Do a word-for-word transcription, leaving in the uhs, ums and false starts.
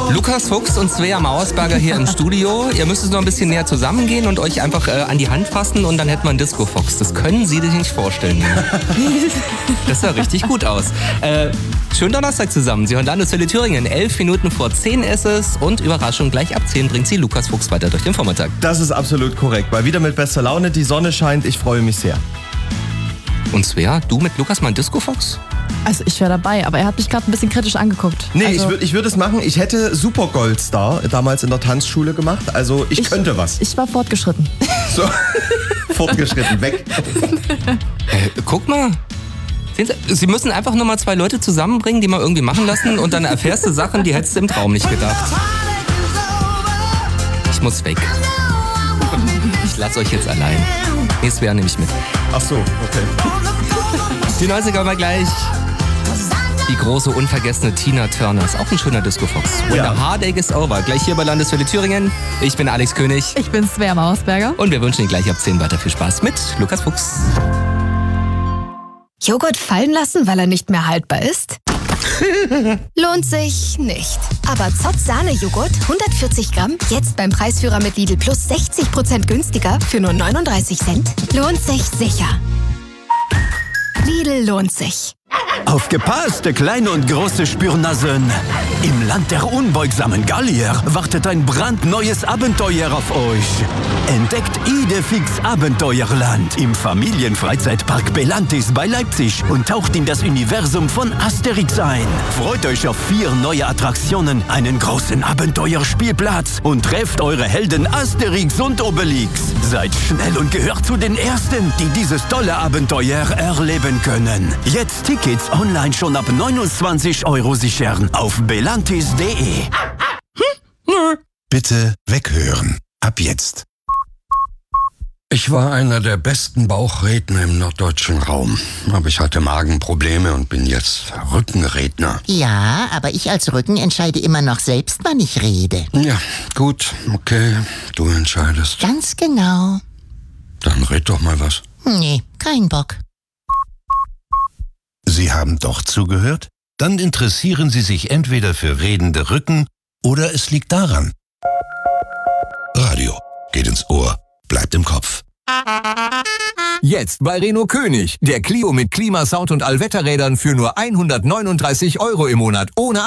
Lukas Fuchs und Svea Mauersberger hier im Studio. Ihr müsst es noch ein bisschen näher zusammengehen und euch einfach äh, an die Hand fassen und dann hätten wir einen Disco Fox. Das können Sie sich nicht vorstellen. Das sah richtig gut aus. Äh, schönen Donnerstag zusammen. Sie hören Landeswelle Thüringen. Elf Minuten vor zehn ist es und Überraschung, gleich ab zehn bringt Sie Lukas Fuchs weiter durch den Vormittag. Das ist absolut korrekt. Mal wieder mit bester Laune. Die Sonne scheint. Ich freue mich sehr. Und Svea, du mit Lukas mal ein Disco Fox? Also ich wäre dabei, aber er hat mich gerade ein bisschen kritisch angeguckt. Nee, also, ich würde ich würd es machen. Ich hätte Super Goldstar damals in der Tanzschule gemacht. Also ich, ich könnte was. Ich war fortgeschritten. So, fortgeschritten, weg. Äh, guck mal. Sehen Sie, Sie müssen einfach nur mal zwei Leute zusammenbringen, die mal irgendwie machen lassen und dann erfährst du Sachen, die hättest du im Traum nicht gedacht. Ich muss weg. Ich lasse euch jetzt allein. Nee, Svea nehme ich mit. Ach so, okay. Die neunziger mal gleich. Die große, unvergessene Tina Turner ist auch ein schöner Disco-Fox. When Ja. the heartache is over. Gleich hier bei Landeswelle Thüringen. Ich bin Alex König. Ich bin Svea Mauersberger. Und wir wünschen Ihnen gleich ab zehn weiter viel Spaß mit Lukas Fuchs. Joghurt fallen lassen, weil er nicht mehr haltbar ist? Lohnt sich nicht. Aber Zott Sahne-Joghurt, hundertvierzig Gramm, jetzt beim Preisführer mit Lidl Plus sechzig Prozent günstiger für nur neununddreißig Cent. Lohnt sich sicher. Lidl lohnt sich. Aufgepasst, kleine und große Spürnasen! Im Land der unbeugsamen Gallier wartet ein brandneues Abenteuer auf euch. Entdeckt Idefix Abenteuerland im Familienfreizeitpark Belantis bei Leipzig und taucht in das Universum von Asterix ein. Freut euch auf vier neue Attraktionen, einen großen Abenteuerspielplatz und trefft eure Helden Asterix und Obelix. Seid schnell und gehört zu den Ersten, die dieses tolle Abenteuer erleben können. Jetzt Tickets online schon ab neunundzwanzig Euro sichern auf belantis punkt de. Bitte weghören. Ab jetzt. Ich war einer der besten Bauchredner im norddeutschen Raum. Aber ich hatte Magenprobleme und bin jetzt Rückenredner. Ja, aber ich als Rücken entscheide immer noch selbst, wann ich rede. Ja, gut, okay, du entscheidest. Ganz genau. Dann red doch mal was. Nee, kein Bock. Sie haben doch zugehört? Dann interessieren Sie sich entweder für redende Rücken oder es liegt daran. Radio geht ins Ohr, bleibt im Kopf. Jetzt bei Renault König. Der Clio mit Klimasound und Allwetterrädern für nur hundertneununddreißig Euro im Monat ohne